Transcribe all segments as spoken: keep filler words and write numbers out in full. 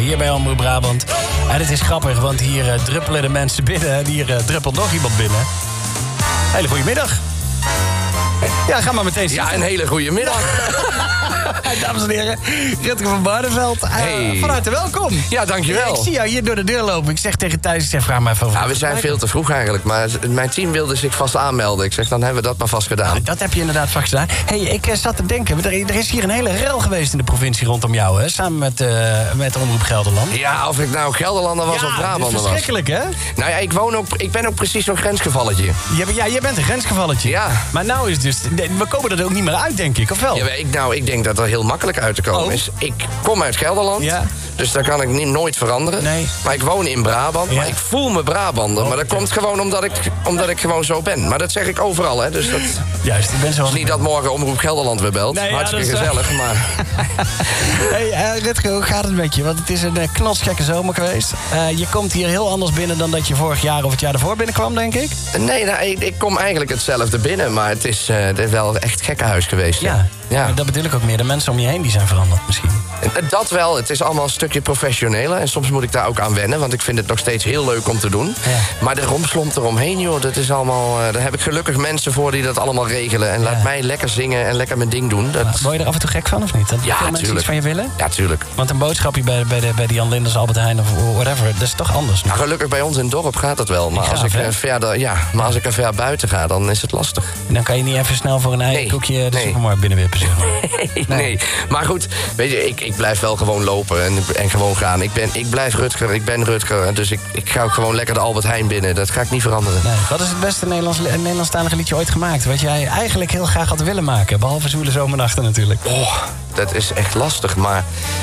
hier bij Omroep Brabant. En het is grappig, want hier uh, druppelen de mensen binnen. Hier uh, druppelt nog iemand binnen. Hele goede middag. Ja, ga maar meteen zitten. Ja, een hele goede middag. Dames en heren, Rutger van Barneveld. Uh, Hey. Van harte welkom. Ja, dankjewel. Ik zie jou hier door de deur lopen. Ik zeg tegen Thijs, ik zeg, vraag maar even over. Ja, we zijn veel te vroeg eigenlijk, maar mijn team wilde zich vast aanmelden. Ik zeg, dan hebben we dat maar vast gedaan. Dat heb je inderdaad vast gedaan. Hey, ik uh, zat te denken, er, er is hier een hele rel geweest in de provincie rondom jou, hè? Samen met, uh, met Omroep Gelderland. Ja, of ik nou Gelderlander was ja, of Brabander was. Verschrikkelijk, hè? Nou ja, ik, woon ook, ik ben ook precies zo'n grensgevalletje. Je, ja, je bent een grensgevalletje. Ja. Maar nou is dus, we komen er ook niet meer uit, denk ik, of wel? Ja, ik, nou, ik denk dat er heel makkelijk uit te komen Oh. is. Ik kom uit Gelderland, Ja. dus daar kan ik niet, nooit veranderen. Nee. Maar ik woon in Brabant, Ja. maar ik voel me Brabander. Oh, maar dat komt gewoon omdat ik, omdat ik gewoon zo ben. Maar dat zeg ik overal, hè. Dus dat is Juist, ik ben zo... niet dat morgen Omroep Gelderland weer belt. Nee, ja, Hartstikke dat is, uh, gezellig, maar... Hey, uh, Rutger, hoe gaat het met je? Want het is een uh, knotsgekke zomer geweest. Uh, je komt hier heel anders binnen dan dat je vorig jaar of het jaar ervoor binnenkwam, denk ik. Nee, nou, ik, ik kom eigenlijk hetzelfde binnen, maar het is, uh, het is wel echt gekkenhuis geweest. hè. Ja, ja. dat bedoel ik ook meer. De mensen om je heen die zijn veranderd misschien. Dat wel, het is allemaal een stukje professioneler. En soms moet ik daar ook aan wennen, want ik vind het nog steeds heel leuk om te doen. Ja. Maar de romslomp eromheen, joh, dat is allemaal... Uh, daar heb ik gelukkig mensen voor die dat allemaal regelen. En Ja. laat mij lekker zingen en lekker mijn ding doen. Dat... Maar word je er af en toe gek van of niet? Dat Ja, veel mensen tuurlijk. iets van je willen? Ja, tuurlijk. Want een boodschapje bij, bij, de, bij de Jan Linders, Albert Heijn of whatever, dat is toch anders nu? Nou, gelukkig bij ons in het dorp gaat het wel. Maar, Gaaf, als, ik, hè? uh, verder, ja, maar als ik er ver buiten ga, dan is het lastig. Dan kan je niet even snel voor een eigen Nee. koekje de Nee. supermarkt binnenwippen, zeg maar. Nee, nee. Maar goed, weet je, ik, ik blijf wel gewoon lopen en, en gewoon gaan. Ik, ben, ik blijf Rutger, ik ben Rutger. Dus ik, ik ga ook gewoon lekker de Albert Heijn binnen. Dat ga ik niet veranderen. Nee. Wat is het beste Nederlands, Nederlandstalige liedje ooit gemaakt? Wat jij eigenlijk heel graag had willen maken. Behalve Zwoele Zomernachten natuurlijk. Oh, dat is echt lastig, maar...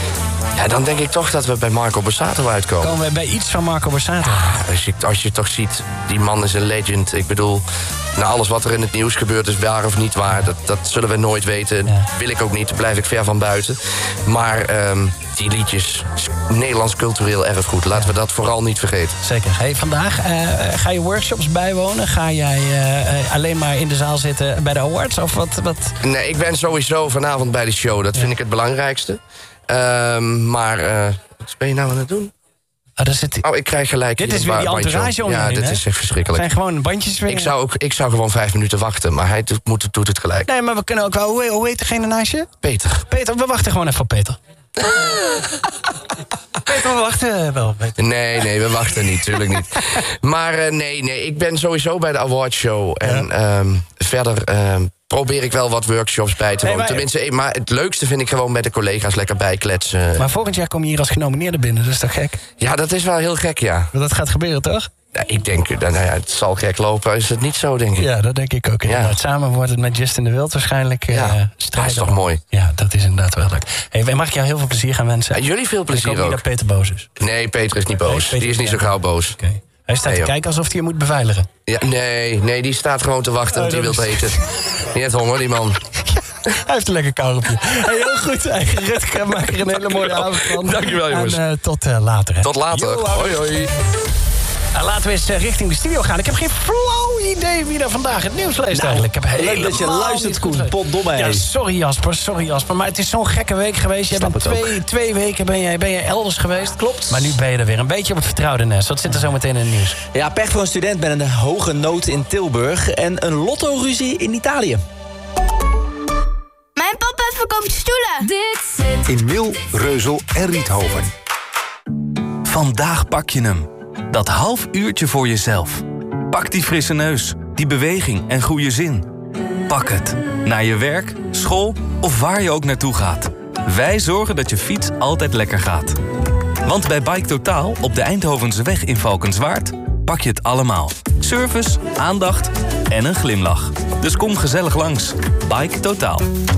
Ja, dan denk ik toch dat we bij Marco Borsato uitkomen. Komen we bij iets van Marco Borsato? Als je, als je toch ziet, die man is een legend. Ik bedoel, na alles wat er in het nieuws gebeurt is waar of niet waar. Dat, dat zullen we nooit weten. Ja. Wil ik ook niet, blijf ik ver van buiten. Maar um, die liedjes, Nederlands cultureel erfgoed. Laten we dat vooral niet vergeten. Zeker. Hey, vandaag uh, ga je workshops bijwonen? Ga jij uh, uh, alleen maar in de zaal zitten bij de awards? Of wat? wat? Nee, ik ben sowieso vanavond bij de show. Dat Ja. vind ik het belangrijkste. Um, maar uh, wat ben je nou aan het doen? Oh, daar zit... Oh, ik krijg gelijk... Dit hier is een weer die ba- bandje op. entourage om je Ja, heen, dit hè? is echt verschrikkelijk. zijn gewoon bandjes weer. Ik zou, ook, ik zou gewoon vijf minuten wachten, maar hij doet, moet, doet het gelijk. Nee, maar we kunnen ook wel... Hoe, hoe heet degene naast je? Peter. Peter, we wachten gewoon even op Peter. Peter, we wachten wel op Peter. Nee, nee, we wachten niet, natuurlijk niet. Maar uh, nee, nee, ik ben sowieso bij de awardshow. En ja. um, verder um, probeer ik wel wat workshops bij te Nee, wonen. maar- Tenminste, maar het leukste vind ik gewoon met de collega's lekker bijkletsen. Maar volgend jaar kom je hier als genomineerde binnen, dat is toch gek? Ja, dat is wel heel gek, ja. Want dat gaat gebeuren, toch? Ja, ik denk, nou ja, het zal gek lopen, is het niet zo, denk ik. Ja, dat denk ik ook. Inderdaad. Ja. Samen wordt het met Justin de Wild waarschijnlijk uh, Ja, strijden. dat is toch mooi. Ja, dat is inderdaad wel leuk. Hey, mag ik jou heel veel plezier gaan wensen? Ja, jullie veel Ik plezier hoop niet ook. dat Peter boos is. Nee, Peter is niet boos. Nee, Peter die is niet zo ja. gauw boos. Oké. Hij staat Nee, te joh. kijken alsof hij je moet beveiligen. Ja, nee, nee, die staat gewoon te wachten, want Oh, die wil dat eten. is- Die heeft honger, die man. Hij heeft een lekker kauwgompje. Hey, heel goed. Hey, Rutger, maak er een hele mooie avond van. Dankjewel, jongens. En uh, tot uh, later. Hè. Tot later. Yo, Hoi, hoi. Nou, laten we eens uh, richting de studio gaan. Ik heb geen flauw idee wie er vandaag het nieuws leest eigenlijk. Ik heb leuk dat je helemaal luistert, niet Koen. goed- Potdomme, Ja, hé. sorry Jasper, sorry Jasper. Maar het is zo'n gekke week geweest. Jij Snap bent het twee, twee weken ben jij, ben jij elders geweest. Klopt. Maar nu ben je er weer een beetje op het vertrouwde nest. Wat zit er zo meteen in het nieuws? Ja, pech voor een student met een hoge nood in Tilburg en een lotto-ruzie in Italië. Mijn papa verkoopt stoelen. Dit zit In Mil, Reuzel en Riethoven. Vandaag pak je hem. Dat half uurtje voor jezelf. Pak die frisse neus, die beweging en goede zin. Pak het. Naar je werk, school of waar je ook naartoe gaat. Wij zorgen dat je fiets altijd lekker gaat. Want bij Bike Totaal op de Eindhovense weg in Valkenswaard pak je het allemaal. Service, aandacht en een glimlach. Dus kom gezellig langs. Bike Totaal.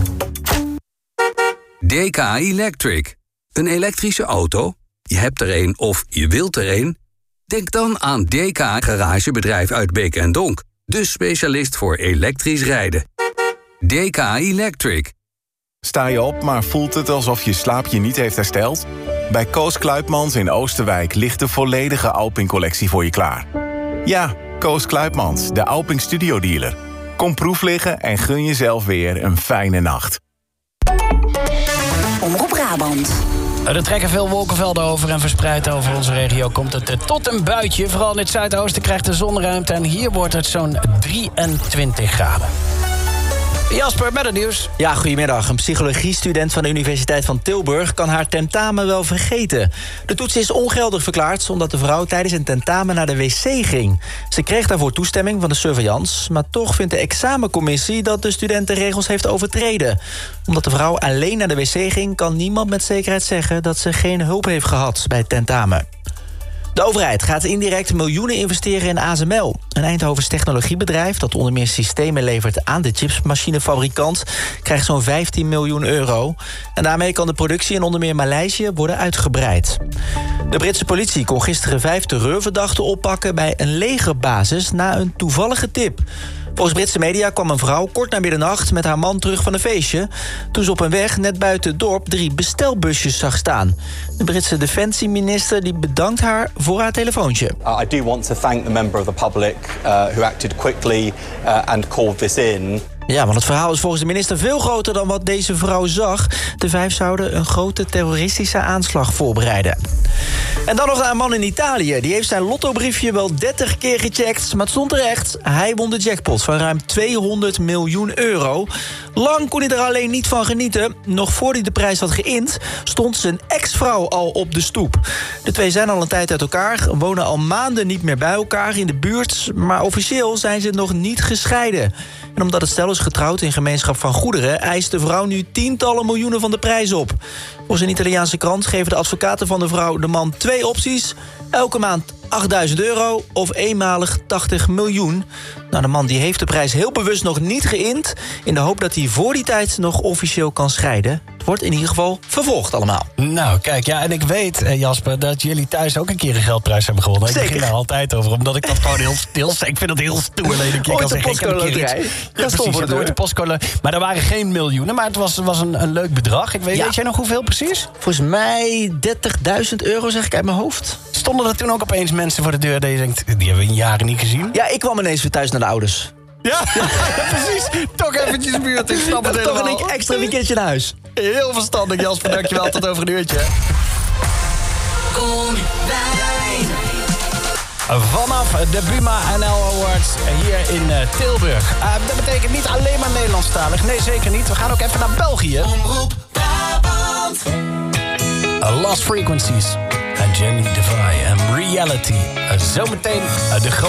D K Electric. Een elektrische auto? Je hebt er een of je wilt er een? Denk dan aan D K Garagebedrijf uit Beek en Donk. De specialist voor elektrisch rijden. D K Electric. Sta je op, maar voelt het alsof je slaap je niet heeft hersteld? Bij Koos Kluipmans in Oosterwijk ligt de volledige Alping-collectie voor je klaar. Ja, Koos Kluipmans, de Alping Studio Dealer. Kom proef liggen en gun jezelf weer een fijne nacht. Omroep Brabant. Er trekken veel wolkenvelden over en verspreid over onze regio komt het tot een buitje. Vooral in het zuidoosten krijgt de zon ruimte en hier wordt het zo'n drieëntwintig graden. Jasper, met het nieuws. Ja, goedemiddag. Een psychologiestudent van de Universiteit van Tilburg kan haar tentamen wel vergeten. De toets is ongeldig verklaard omdat de vrouw tijdens een tentamen naar de wc ging. Ze kreeg daarvoor toestemming van de surveillance, maar toch vindt de examencommissie dat de student de regels heeft overtreden. Omdat de vrouw alleen naar de wc ging, kan niemand met zekerheid zeggen dat ze geen hulp heeft gehad bij het tentamen. De overheid gaat indirect miljoenen investeren in A S M L. Een Eindhovens technologiebedrijf dat onder meer systemen levert aan de chipsmachinefabrikant krijgt zo'n vijftien miljoen euro. En daarmee kan de productie in onder meer Maleisië worden uitgebreid. De Britse politie kon gisteren vijf terreurverdachten oppakken bij een legerbasis na een toevallige tip. Volgens Britse media kwam een vrouw kort na middernacht met haar man terug van een feestje, toen ze op een weg net buiten het dorp drie bestelbusjes zag staan. De Britse defensieminister die bedankt haar voor haar telefoontje. Uh, I do want to thank the member of the public uh, who acted quickly uh, and called this in. Ja, want het verhaal is volgens de minister veel groter dan wat deze vrouw zag. De vijf zouden een grote terroristische aanslag voorbereiden. En dan nog een man in Italië. Die heeft zijn lottobriefje wel dertig keer gecheckt, maar het stond terecht. Hij won de jackpot van ruim tweehonderd miljoen euro. Lang kon hij er alleen niet van genieten. Nog voor hij de prijs had geïnd, stond zijn ex-vrouw al op de stoep. De twee zijn al een tijd uit elkaar, wonen al maanden niet meer bij elkaar in de buurt, maar officieel zijn ze nog niet gescheiden. En omdat het stel is getrouwd in gemeenschap van goederen, eist de vrouw nu tientallen miljoenen van de prijs op. Volgens een Italiaanse krant geven de advocaten van de vrouw de man twee opties. Elke maand achtduizend euro of eenmalig tachtig miljoen. Nou, de man die heeft de prijs heel bewust nog niet geïnd, in de hoop dat hij voor die tijd nog officieel kan scheiden. Het wordt in ieder geval vervolgd allemaal. Nou, kijk, ja, en ik weet, eh, Jasper, dat jullie thuis ook een keer een geldprijs hebben gewonnen. Zeker. Ik begin daar altijd over, omdat ik dat gewoon heel stil. Ik vind dat heel stoer. Alleen een keer Ooit kan de zeggen, ik heb een keer iets. postcode-loterij. Ja, Dat stond precies, voor de ja, ooit deur. de postcode. Maar er waren geen miljoenen, maar het was, was een, een leuk bedrag. Ik weet, Ja. weet jij nog hoeveel precies? Volgens mij dertigduizend euro, zeg ik uit mijn hoofd. Stonden er toen ook opeens mensen voor de deur dat je denkt, die hebben we in jaren niet gezien? Ja, ik kwam ineens weer thuis naar de ouders. Ja, ja, precies. Toch eventjes buurt, ik snap het Toch helemaal. een extra weekendje naar huis. Heel verstandig, Jasper. Dankjewel, tot over een uurtje. Kom bij. Vanaf de Buma N L Awards hier in uh, Tilburg. Uh, dat betekent niet alleen maar Nederlandstalig. Nee, zeker niet. We gaan ook even naar België. Omroep Brabant. Uh, Lost Frequencies. En Jenny Devine en Reality. Uh, zometeen uh, de grote...